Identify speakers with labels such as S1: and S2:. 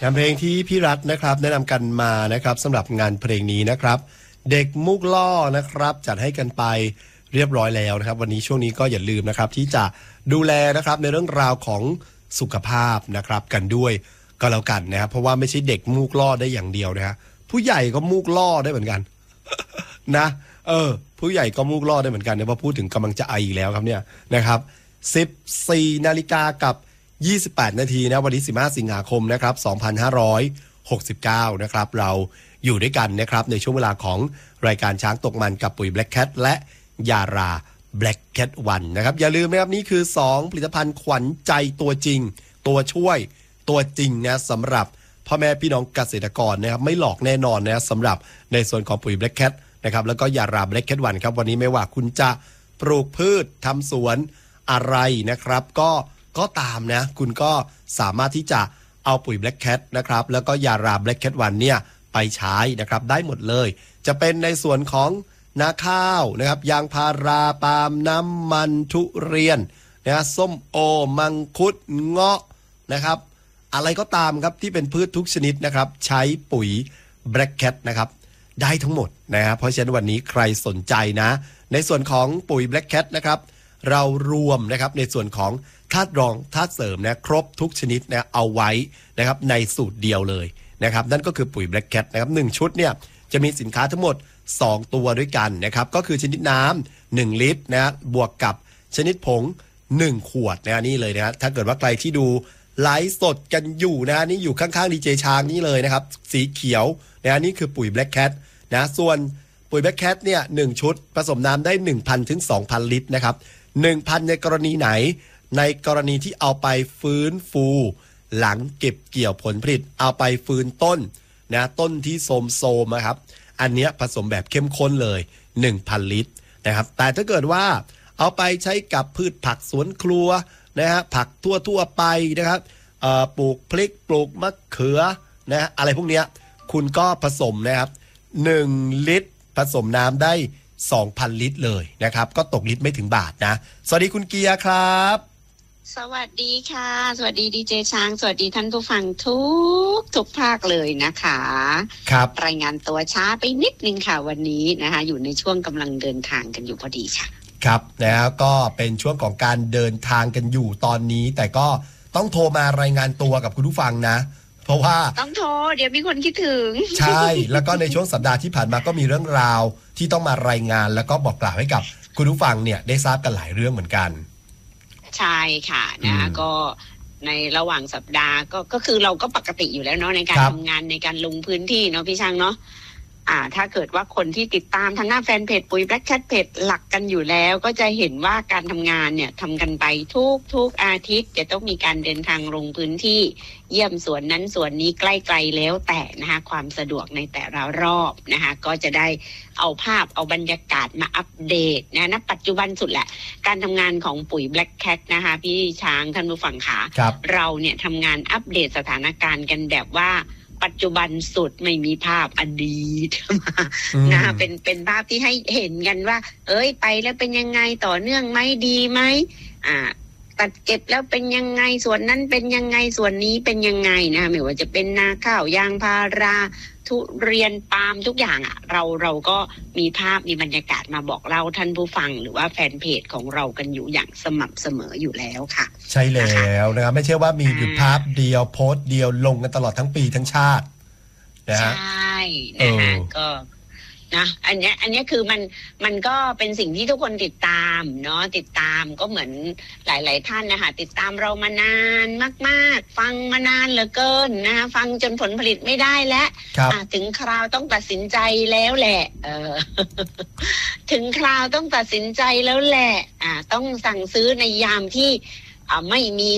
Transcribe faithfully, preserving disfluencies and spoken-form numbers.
S1: งานเพลงที่พี่รัฐนะครับแนะนำกันมานะครับสำหรับงานเพลงนี้นะครับเด็กมุกล่อนะครับจัดให้กันไปเรียบร้อยแล้วนะครับวันนี้ช่วงนี้ก็อย่าลืมนะครับที่จะดูแลนะครับในเรื่องราวของสุขภาพนะครับกันด้วยก็แล้วกันนะครับเพราะว่าไม่ใช่เด็กมุกล่อได้อย่างเดียวนะฮะผู้ใหญ่ก็มุกล่อได้เหมือนกัน นะเออผู้ใหญ่ก็มุกล่อได้เหมือนกันเนี่ยพอพูดถึงกำลังจะไออีกแล้วครับเนี่ยนะครับสิบสี่นาฬิกากับยี่สิบแปดนาทีนะวันที่สิบห้าสิงหาคมนะครับสองพันห้าร้อยหกสิบเก้านะครับเราอยู่ด้วยกันนะครับในช่วงเวลาของรายการช้างตกมันกับปุ๋ย Black Cat และยารา Black Cat วันนะครับอย่าลืมนะครับนี่คือสองผลิตภัณฑ์ขวัญใจตัวจริงตัวช่วยตัวจริงนะสำหรับพ่อแม่พี่น้องเกษตรกรนะครับไม่หลอกแน่นอนนะสำหรับในส่วนของปุ๋ย Black Cat นะครับแล้วก็ยารา Black Cat วันครับวันนี้ไม่ว่าคุณจะปลูกพืชทำสวนอะไรนะครับก็ก็ตามนะคุณก็สามารถที่จะเอาปุ๋ย Black Cat นะครับแล้วก็ยารา Black Cat วันเนี่ยไปใช้นะครับได้หมดเลยจะเป็นในส่วนของนาข้าวนะครับยางพาราปาล์มน้ำมันทุเรียนนะส้มโอมังคุดเงาะนะครับอะไรก็ตามครับที่เป็นพืชทุกชนิดนะครับใช้ปุ๋ย Black Cat นะครับได้ทั้งหมดนะฮะเพราะฉะนั้นวันนี้ใครสนใจนะในส่วนของปุ๋ย Black Cat นะครับเรารวมนะครับในส่วนของธาตุรองธาตุเสริมนะครบทุกชนิดนะเอาไว้นะครับในสูตรเดียวเลยนะครับนั่นก็คือปุ๋ย Black Cat นะครับหนึ่งชุดเนี่ยจะมีสินค้าทั้งหมดสองตัวด้วยกันนะครับก็คือชนิดน้ำหนึ่งลิตรนะบวกกับชนิดผงหนึ่งขวดนะนี่เลยนะถ้าเกิดว่าใครที่ดูไลฟ์สดกันอยู่นะนี่อยู่ข้างๆดีเจช้างนี่เลยนะครับสีเขียวนะนี่คือปุ๋ย Black Cat นะส่วนปุ๋ย Black Cat เนี่ยหนึ่งชุดผสมน้ำได้ หนึ่งพัน ถึง สองพัน ลิตรนะครับ หนึ่งพัน ในกรณีไหนในกรณีที่เอาไปฟื้นฟูหลังเก็บเกี่ยวผลผลิตเอาไปฟื้นต้นนะต้นที่โทรมๆนะครับอันเนี้ยผสมแบบเข้มข้นเลย หนึ่งพัน ลิตรนะครับแต่ถ้าเกิดว่าเอาไปใช้กับพืชผักสวนครัวนะฮะผักทั่วๆไปนะครับปลูกพริกปลูกมะเขือนะอะไรพวกเนี้ยคุณก็ผสมนะครับหนึ่งลิตรผสมน้ำได้ สองพัน ลิตรเลยนะครับก็ตกลิตรไม่ถึงบาทนะสวัสดีคุณเกียร์ครับ
S2: สวัสดีค่ะสวัสดีดีเจช้างสวัสดีท่านผู้ฟังทุกทุกภาคเลยนะคะ
S1: ครับ
S2: รายงานตัวช้าไปนิดนึงค่ะวันนี้นะคะอยู่ในช่วงกำลังเดินทางกันอยู่พอดีค่ะ
S1: ครับแล้วก็เป็นช่วงของการเดินทางกันอยู่ตอนนี้แต่ก็ต้องโทรมารายงานตัวกับคุณผู้ฟังนะเพราะว่า
S2: ต้องโทรเดี๋ยวมีคนคิดถึง
S1: ใช่แล้วก็ในช่วงสัปดาห์ที่ผ่านมาก็มีเรื่องราวที่ต้องมารายงานแล้วก็บอกกล่าวให้กับคุณผู้ฟังเนี่ยได้ทราบกันหลายเรื่องเหมือนกัน
S2: ใช่ค่ะนะก็ในระหว่างสัปดาห์ก็ก็คือเราก็ปกติอยู่แล้วเนาะในการทำงานในการลงพื้นที่เนาะพี่ช่างเนาะอ่าถ้าเกิดว่าคนที่ติดตามทางหน้าแฟนเพจปุ๋ย Black Cat เพจหลักกันอยู่แล้วก็จะเห็นว่าการทำงานเนี่ยทำกันไปทุกทุกอาทิตย์จะต้องมีการเดินทางลงพื้นที่เยี่ยมสวนนั้นสวนนี้ใกล้ๆแล้วแต่นะคะความสะดวกในแต่ละรอบนะคะก็จะได้เอาภาพเอาบรรยากาศมาอัปเดตนะณปัจจุบันสุดแหละการทำงานของปุ๋ย Black Cat นะคะพี่ช้างท่านผู้ฟังค่ะเราเนี่ยทำงานอัปเดตสถานการณ์กันแบบว่าปัจจุบันสุดไม่มีภาพอดีตมานะเป็นเป็นภาพที่ให้เห็นกันว่าเอ้ยไปแล้วเป็นยังไงต่อเนื่องไหมดีไหมอ่าตัดเก็บแล้วเป็นยังไงส่วนนั้นเป็นยังไงส่วนนี้เป็นยังไงนะไม่ว่าจะเป็นนาข้าวยางพาราทุเรียนปาล์มทุกอย่างอ่ะเราเราก็มีภาพมีบรรยากาศมาบอกเล่าท่านผู้ฟังหรือว่าแฟนเพจของเรากันอยู่อย่างสม่ำเสมออยู่แล้วค่ะ
S1: ใช่แล้วนะครับไม่ใช่ว่ามีอยู่ภาพเดียวโพสต์เดียวลงกันตลอดทั้งปีทั้งชาตินะฮะ
S2: ใช่นะคะก็นะอันนี้อันนี้คือมันมันก็เป็นสิ่งที่ทุกคนติดตามเนาะติดตามก็เหมือนหลายๆท่านนะคะติดตามเรามานานมากๆฟังมานานเหลือเกินนะคะฟังจนผลผลิตไม่ได้แล้วถึงคราวต้องตัดสินใจแล้วแหละเออ ถึงคราวต้องตัดสินใจแล้วแหละอ่าต้องสั่งซื้อในยามที่อ่าไม่มี